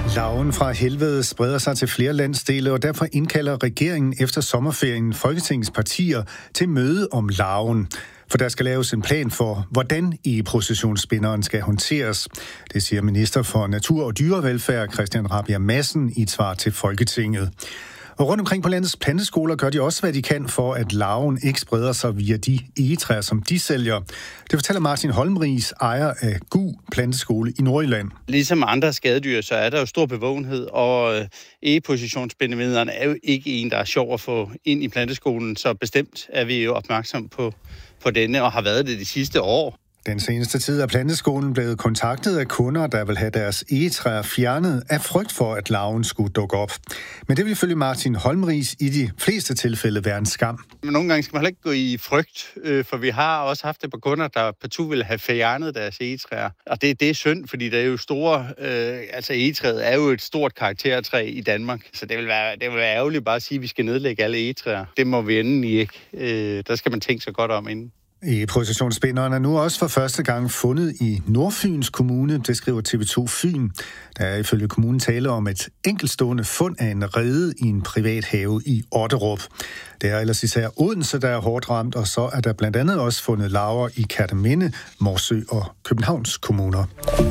Larven fra helvede spreder sig til flere landsdele, og derfor indkalder regeringen efter sommerferien Folketingets partier til møde om larven. For der skal laves en plan for, hvordan egeprocessionsspinderen skal håndteres. Det siger minister for Natur- og Dyrevelfærd Christian Rabjerg Madsen i et svar til Folketinget. Og rundt omkring på landets planteskoler gør de også, hvad de kan for, at larven ikke spreder sig via de egetræer, som de sælger. Det fortæller Martin Holmriis, ejer af GU Planteskole i Nordjylland. Ligesom andre skadedyr, så er der jo stor bevågenhed, og egepositionsspindemidlerne er jo ikke en, der er sjov at få ind i planteskolen, så bestemt er vi jo opmærksom på denne, og har været det de sidste år. Den seneste tid er planteskolen blevet kontaktet af kunder, der vil have deres egetræer fjernet af frygt for, at larven skulle dukke op. Men det vil ifølge Martin Holmriis i de fleste tilfælde være en skam. Men nogle gange skal man heller ikke gå i frygt, for vi har også haft et par kunder, der partout vil have fjernet deres egetræer. Og det er synd, fordi der er jo store, egetræet er jo et stort karaktertræ i Danmark. Så det vil være ærgerligt bare at sige, at vi skal nedlægge alle egetræer. Det må vi endelig ikke. Der skal man tænke sig godt om inden. Egeprocessionsspinderen er nu også for første gang fundet i Nordfyns Kommune, det skriver TV2 Fyn. Der er ifølge kommunen tale om et enkeltstående fund af en rede i en privat have i Otterup. Det er ellers især Odense, der er hårdt ramt, og så er der blandt andet også fundet larver i Kerteminde, Morsø og Københavns kommuner.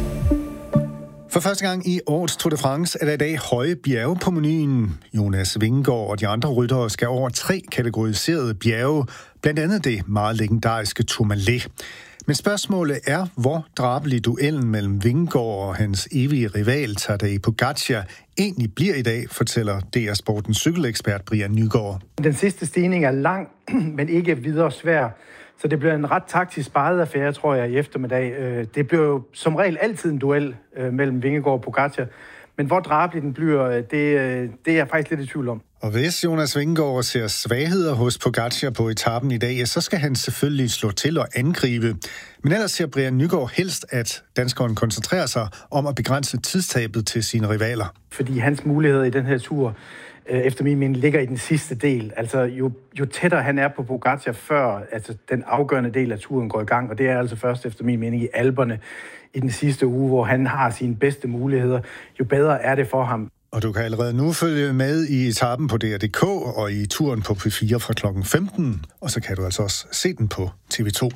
For første gang i årets Tour de France er der i dag høje bjerge på menuen. Jonas Vingegaard og de andre ryttere skal over 3 kategoriserede bjerge, blandt andet det meget legendariske Tourmalet. Men spørgsmålet er, hvor drabelig duellen mellem Vingegaard og hans evige rival Tadej Pogačar egentlig bliver i dag, fortæller DR Sportens cykelekspert Brian Nygaard. Den sidste stigning er lang, men ikke videre svær. Så det bliver en ret taktisk sparet affære, tror jeg, i eftermiddag. Det bliver jo som regel altid en duel mellem Vingegaard og Pogačar. Men hvor drabelig den bliver, det er jeg faktisk lidt i tvivl om. Og hvis Jonas Vingegaard ser svagheder hos Pogačar på etappen i dag, så skal han selvfølgelig slå til og angribe. Men ellers ser Brian Nygaard helst, at danskeren koncentrerer sig om at begrænse tidstabet til sine rivaler. Fordi hans muligheder i den her tur, efter min mening, ligger i den sidste del. Altså jo tættere han er på Pogačar før, altså den afgørende del af turen går i gang, og det er altså først efter min mening i Alperne i den sidste uge, hvor han har sine bedste muligheder, jo bedre er det for ham. Og du kan allerede nu følge med i etappen på DR.dk og i turen på P4 fra kl. 15, og så kan du altså også se den på TV2.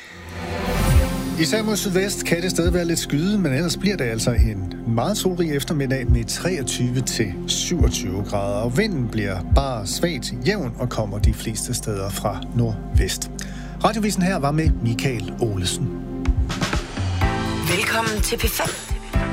Især mod sydvest kan det stadig være lidt skyde, men ellers bliver det altså en meget solrig eftermiddag med 23-27 grader, og vinden bliver bare svagt jævn og kommer de fleste steder fra nordvest. Radiovisen her var med Michael Olesen. Velkommen til P5.